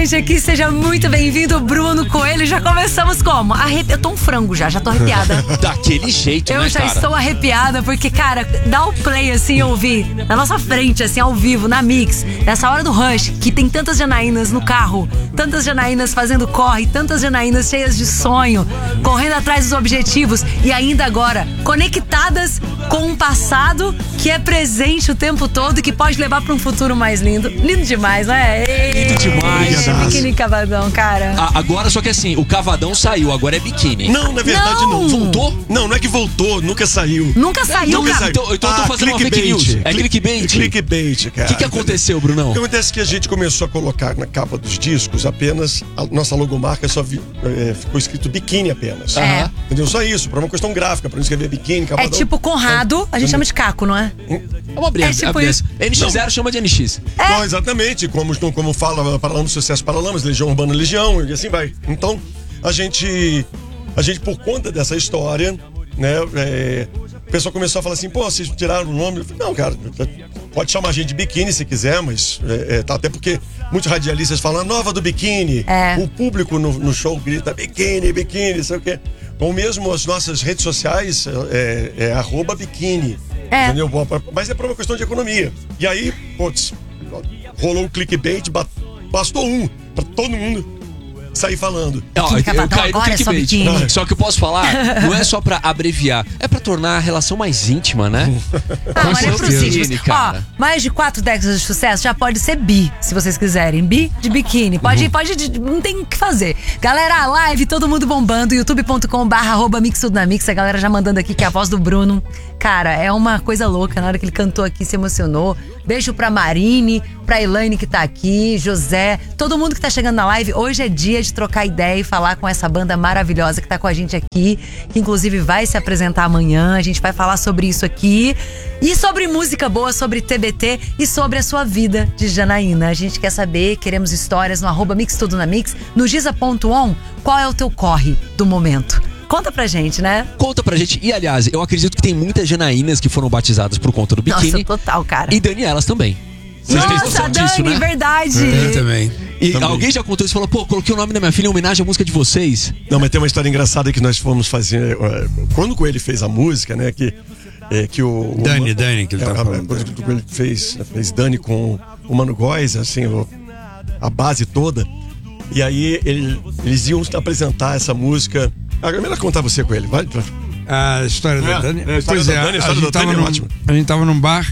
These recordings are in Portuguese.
gente aqui, seja muito bem-vindo, Bruno Coelho. Já começamos como? Eu tô um frango já tô arrepiada. Daquele jeito, eu né, já cara? estou arrepiada, porque, cara, dá o play assim, ouvir na nossa frente, assim, ao vivo, na Mix, nessa hora do rush, que tem tantas Janaínas no carro, tantas Janaínas fazendo corre, tantas Janaínas cheias de sonho, correndo atrás dos objetivos e ainda agora conectadas com um passado que é presente o tempo todo e que pode levar para um futuro mais lindo. Lindo demais, né? Lindo demais. Biquíni Cavadão, cara. Agora, só que assim, o Cavadão saiu, agora é biquíni. Não, na verdade não. Voltou? Não é que voltou, nunca saiu. Nunca saiu, cara. Então eu tô fazendo uma fake news. É clickbait. Clickbait, cara. O que aconteceu, Brunão? O que acontece é que a gente começou a colocar na capa dos discos apenas a nossa logomarca ficou escrito biquíni apenas. É. Entendeu? Só isso, pra uma questão gráfica, pra não escrever biquíni, Cavadão. É tipo Conrado, a gente chama de Caco, não é? É uma briga. tipo isso. NX0 chama de NX. Não, exatamente, como fala Paralamas Sucesso Paralamas, Legião Urbana Legião, e assim vai. Então, a gente por conta dessa história, né, o pessoal começou a falar assim, pô, vocês tiraram o nome? Eu falei, não, cara, pode chamar a gente de biquíni se quiser, mas tá, até porque muitos radialistas falam a nova do biquíni. O público no show grita biquíni, sei o quê. Ou mesmo as nossas redes sociais é @biquíni. Entendeu? Mas é por uma questão de economia. E aí, putz, rolou o clickbait, bastou pra todo mundo sair falando. Eu caí no clickbait. Só que eu posso falar, não é só pra abreviar, é pra tornar a relação mais íntima, né? Mas é pros íntimos. Ó, mais de 4 décadas de sucesso já pode ser bi, se vocês quiserem. Bi de biquíni. Pode, não tem o que fazer. Galera, live, todo mundo bombando, youtube.com/mix tudo na mix. A galera já mandando aqui que é a voz do Bruno. Cara, é uma coisa louca. Na hora que ele cantou aqui, se emocionou. Beijo pra Marine, pra Elaine que tá aqui, José, todo mundo que tá chegando na live. Hoje é dia de trocar ideia e falar com essa banda maravilhosa que tá com a gente aqui, que inclusive vai se apresentar amanhã. A gente vai falar sobre isso aqui e sobre música boa, sobre TBT e sobre a sua vida de Janaína. A gente quer saber, queremos histórias no @mix tudo na mix, no giza.on. Qual é o teu corre do momento? Conta pra gente, né? Conta pra gente. E, aliás, eu acredito que tem muitas Janaínas que foram batizadas por conta do biquíni. Nossa, total, cara. E Danielas também. Vocês têm noção disso, né? Verdade. Eu também. E alguém já contou isso e falou, pô, coloquei o nome da minha filha em homenagem à música de vocês. Não, mas tem uma história engraçada que nós fomos fazer. Quando o Coelho fez a música, né? Que o Dani, que ele tá falando. Quando o Coelho fez Dani com o Mano Góes, assim, a base toda. E aí eles iam apresentar essa música. É melhor contar você com ele, vai. A história da Dani. Pois é, a história da Dani é ótima. A gente tava num bar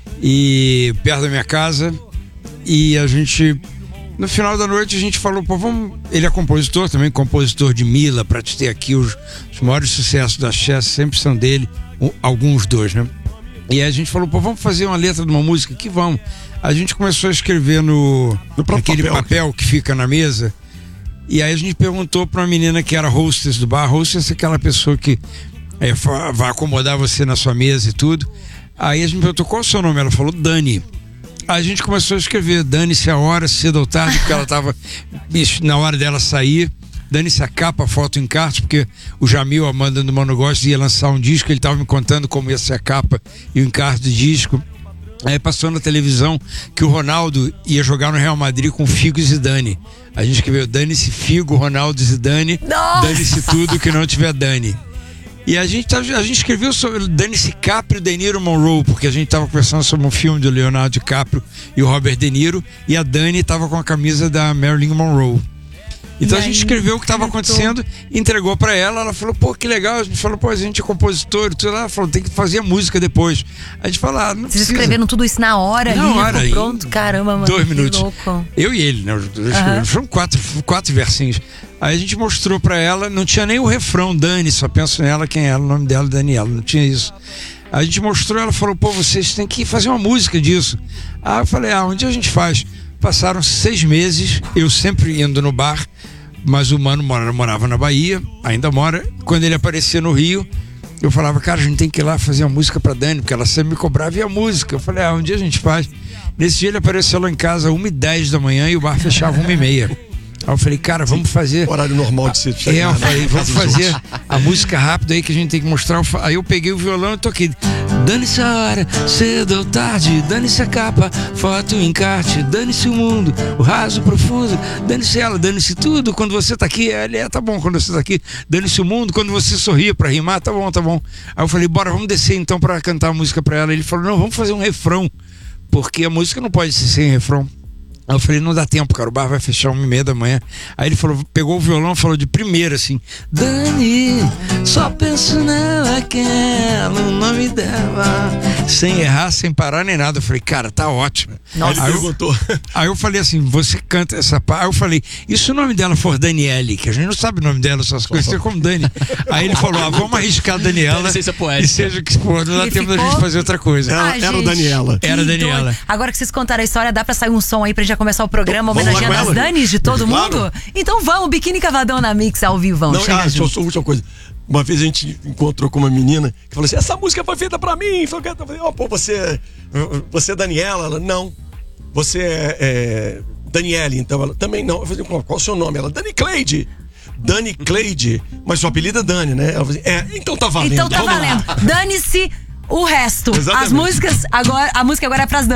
e perto da minha casa e a gente, no final da noite, a gente falou, pô, vamos. Ele é compositor também, compositor de Mila, pra te ter aqui os maiores sucessos da Chess sempre são dele, alguns dois, né? E aí a gente falou, pô, vamos fazer uma letra de uma música aqui, vamos. A gente começou a escrever naquele papel que fica na mesa. E aí a gente perguntou pra uma menina que era hostess do bar. Hostess é aquela pessoa que vai acomodar você na sua mesa e tudo. Aí a gente perguntou qual é o seu nome. Ela falou Dani. Aí a gente começou a escrever Dane-se a hora, cedo ou tarde, porque ela tava na hora dela sair. Dane-se a capa, a foto em encarte, porque o Jamil, a banda do Mano Góes, ia lançar um disco. Ele tava me contando como ia ser a capa e o encarte do disco. Aí passou na televisão que o Ronaldo ia jogar no Real Madrid com Figo e Zidane. A gente escreveu Dane-se Figo, Ronaldo e Zidane. Dane-se tudo que não tiver Dani. E a gente escreveu sobre Dane-se Caprio, De Niro, Monroe, porque a gente estava conversando sobre um filme do Leonardo DiCaprio e o Robert De Niro, e a Dani estava com a camisa da Marilyn Monroe. Então a gente escreveu o que estava acontecendo, entregou pra ela falou, pô, que legal. A gente falou, pô, a gente é compositor e tudo. Ela falou, tem que fazer a música depois. A gente falou, não precisa. Vocês escreveram tudo isso na hora? Na hora. Pronto, caramba, mano. 2 minutos. Louco. Eu e ele, né? Foram 4 versinhos. Aí a gente mostrou pra ela, não tinha nem o refrão, Dani, só penso nela, quem é ela, o nome dela, Daniela, não tinha isso. Aí a gente mostrou, ela falou, pô, vocês têm que fazer uma música disso. Aí eu falei, onde a gente faz? Passaram 6 meses, eu sempre indo no bar, mas o Mano morava na Bahia, ainda mora. Quando ele aparecia no Rio, eu falava, cara, a gente tem que ir lá fazer uma música pra Dani, porque ela sempre me cobrava e a música. Eu falei, um dia a gente faz. Nesse dia ele apareceu lá em casa 1h10 da manhã e o bar fechava 1h30. Aí eu falei, cara, vamos fazer... Horário normal de se chegar. Eu falei, vamos fazer a música rápida aí que a gente tem que mostrar. Aí eu peguei o violão e toquei Dane-se a hora, cedo ou tarde, dane-se a capa, foto, encarte, dane-se o mundo, o raso, o profundo, dane-se ela, dane-se tudo. Quando você tá aqui, tá bom, quando você tá aqui, dane-se o mundo. Quando você sorria pra rimar, tá bom, tá bom. Aí eu falei, bora, vamos descer então pra cantar a música pra ela. Ele falou, não, vamos fazer um refrão, porque a música não pode ser sem refrão. Aí eu falei, não dá tempo, cara, o bar vai fechar 1h30 da manhã. Aí ele falou, pegou o violão e falou de primeira assim: Dani, só penso naquela, o nome dela, sem errar, sem parar nem nada. Eu falei, cara, tá ótimo. Nossa, aí ele perguntou. Aí eu falei assim, você canta essa parte. Aí eu falei, e se o nome dela for Daniele, que a gente não sabe o nome dela, só se conhecer como Dani. Aí ele falou, vamos arriscar a Daniela. E seja o que for, não dá tempo da gente fazer outra coisa. Era o Daniela. Era Daniela. Doido. Agora que vocês contaram a história, dá pra sair um som aí pra gente começar o programa homenageando as Danis de todo mundo? Então vamos, Biquíni Cavadão na Mix ao vivo. Só última coisa. Uma vez a gente encontrou com uma menina que falou assim, essa música foi feita pra mim. Eu falei, pô, você é Daniela? Ela, não. Você é Daniele, então ela, também não. Eu falei, qual é o seu nome? Ela, Dani Cleide. Dani Cleide, mas sua apelido é Dani, né? Ela falou assim, então tá valendo. Então tá valendo. Dane-se o resto. Exatamente. As músicas, a música agora é pras Dani.